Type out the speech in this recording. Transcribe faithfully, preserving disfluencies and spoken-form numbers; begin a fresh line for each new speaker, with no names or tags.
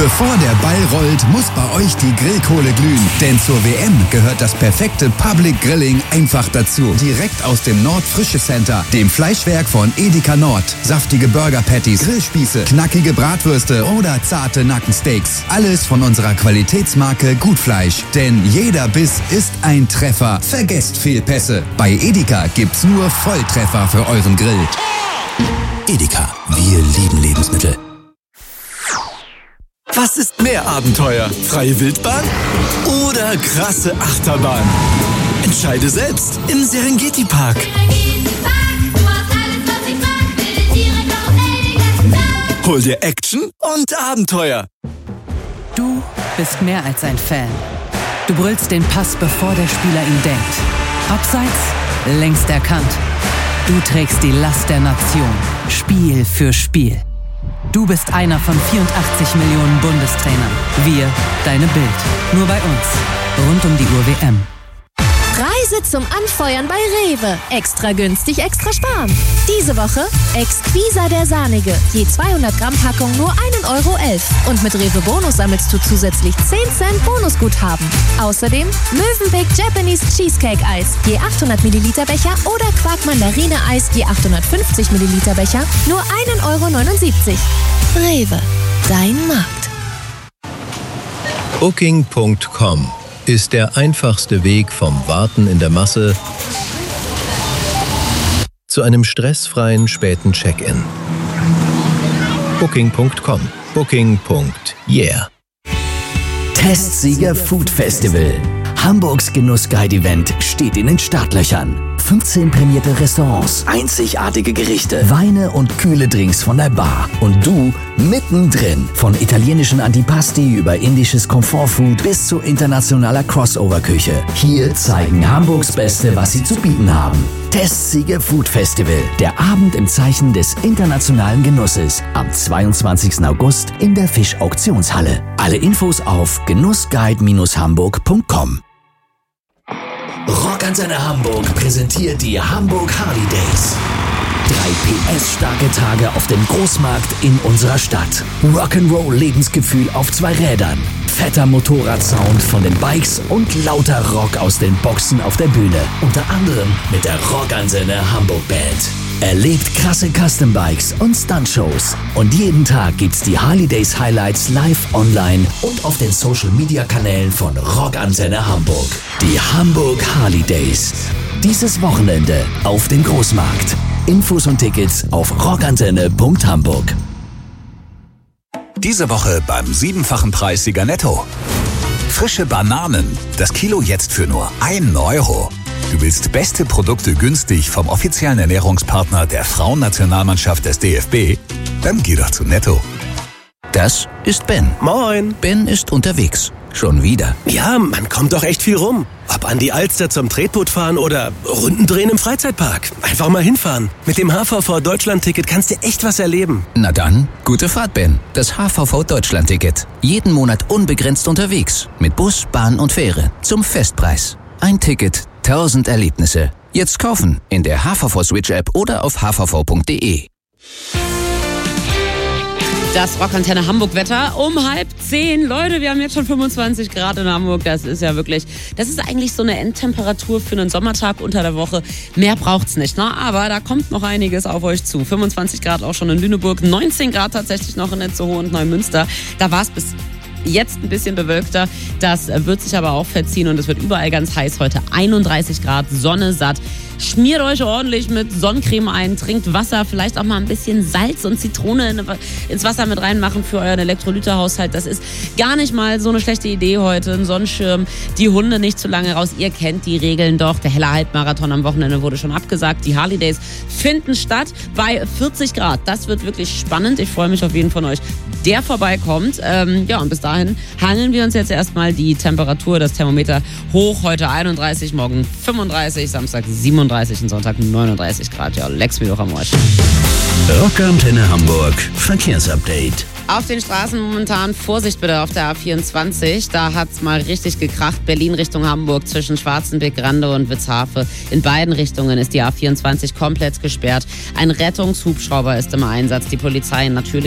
Bevor der Ball rollt, muss bei euch die Grillkohle glühen. Denn zur W M gehört das perfekte Public Grilling einfach dazu. Direkt aus dem Nord-Frische Center, dem Fleischwerk von Edeka Nord. Saftige Burger-Patties, Grillspieße, knackige Bratwürste oder zarte Nackensteaks. Alles von unserer Qualitätsmarke Gutfleisch. Denn jeder Biss ist ein Treffer. Vergesst Fehlpässe. Bei Edeka gibt's nur Volltreffer für euren Grill.
Edeka, wir lieben Lebensmittel.
Was ist mehr Abenteuer? Freie Wildbahn oder krasse Achterbahn? Entscheide selbst im Serengeti Park. Hol dir Action und Abenteuer.
Du bist mehr als ein Fan. Du brüllst den Pass, bevor der Spieler ihn denkt. Abseits, längst erkannt. Du trägst die Last der Nation, Spiel für Spiel. Du bist einer von vierundachtzig Millionen Bundestrainern. Wir, deine Bild. Nur bei uns. Rund um die Uhr W M.
Reise zum Anfeuern bei Rewe. Extra günstig, extra sparen. Diese Woche Exquisa der Sahnige. Je zweihundert Gramm Packung nur ein Euro elf. Und mit Rewe Bonus sammelst du zusätzlich zehn Cent Bonusguthaben. Außerdem Mövenpick Japanese Cheesecake Eis. Je achthundert Milliliter Becher oder Quark Mandarine Eis. Je achthundertfünfzig Milliliter Becher. Nur ein Euro neunundsiebzig. Rewe. Dein Markt.
Booking Punkt com ist der einfachste Weg vom Warten in der Masse zu einem stressfreien späten Check-in. Booking Punkt com. Booking. Yeah.
Testsieger Food Festival. Hamburgs Genussguide-Event steht in den Startlöchern. fünfzehn prämierte Restaurants, einzigartige Gerichte, Weine und kühle Drinks von der Bar. Und du mittendrin. Von italienischen Antipasti über indisches Komfortfood bis zu internationaler Crossover-Küche. Hier zeigen Hamburgs Beste, was sie zu bieten haben. Testsieger Food Festival. Der Abend im Zeichen des internationalen Genusses. Am zweiundzwanzigsten August in der Fischauktionshalle. Alle Infos auf genussguide Hamburg Punkt com. Rockantenne Hamburg präsentiert die Hamburg Harley Days. Drei P S-starke Tage auf dem Großmarkt in unserer Stadt. Rock'n'Roll-Lebensgefühl auf zwei Rädern. Fetter Motorradsound von den Bikes und lauter Rock aus den Boxen auf der Bühne. Unter anderem mit der Rockantenne Hamburg Band. Erlebt krasse Custom-Bikes und Stunt-Shows. Und jeden Tag gibt's die Harley Days Highlights live online und auf den Social-Media-Kanälen von Rockantenne Hamburg. Die Hamburg Harley Days. Dieses Wochenende auf dem Großmarkt. Infos und Tickets auf rockantenne Punkt hamburg.
Diese Woche beim siebenfachen Preissieger Netto. Frische Bananen. Das Kilo jetzt für nur einen Euro. Du willst beste Produkte günstig vom offiziellen Ernährungspartner der Frauennationalmannschaft des D F B? Dann geh doch zu Netto.
Das ist Ben.
Moin.
Ben ist unterwegs. Schon wieder.
Ja, man kommt doch echt viel rum. Ob an die Alster zum Tretboot fahren oder Runden drehen im Freizeitpark. Einfach mal hinfahren. Mit dem H V V Deutschland-Ticket kannst du echt was erleben.
Na dann, gute Fahrt, Ben. Das H V V Deutschland-Ticket. Jeden Monat unbegrenzt unterwegs. Mit Bus, Bahn und Fähre. Zum Festpreis. Ein Ticket, tausend Erlebnisse. Jetzt kaufen in der H V V Switch App oder auf h v v punkt d e.
Das Rockantenne Hamburg-Wetter um halb zehn. Leute, wir haben jetzt schon fünfundzwanzig Grad in Hamburg. Das ist ja wirklich, das ist eigentlich so eine Endtemperatur für einen Sommertag unter der Woche. Mehr braucht's nicht, ne? Aber da kommt noch einiges auf euch zu. fünfundzwanzig Grad auch schon in Lüneburg, neunzehn Grad tatsächlich noch in Itzehoe und Neumünster. Da war es bis jetzt ein bisschen bewölkter. Das wird sich aber auch verziehen und es wird überall ganz heiß. Heute einunddreißig Grad, Sonne satt. Schmiert euch ordentlich mit Sonnencreme ein, trinkt Wasser, vielleicht auch mal ein bisschen Salz und Zitrone ins Wasser mit reinmachen für euren Elektrolytehaushalt. Das ist gar nicht mal so eine schlechte Idee heute. Ein Sonnenschirm, die Hunde nicht zu lange raus. Ihr kennt die Regeln doch. Der Helle Halbmarathon am Wochenende wurde schon abgesagt. Die Harley Days finden statt bei vierzig Grad. Das wird wirklich spannend. Ich freue mich auf jeden von euch, der vorbeikommt. Ähm, ja, und bis dahin hangeln wir uns jetzt erstmal die Temperatur, das Thermometer hoch. Heute einunddreißig, morgen fünfunddreißig, Samstag siebenunddreißig und Sonntag neununddreißig Grad. Ja, leck's mir doch am Arsch.
Rockantenne Hamburg Verkehrsupdate.
Auf den Straßen momentan Vorsicht bitte auf der A vierundzwanzig. Da hat's mal richtig gekracht. Berlin Richtung Hamburg zwischen Schwarzenbeck, Grande und Witzhafe. In beiden Richtungen ist die A vierundzwanzig komplett gesperrt. Ein Rettungshubschrauber ist im Einsatz. Die Polizei natürlich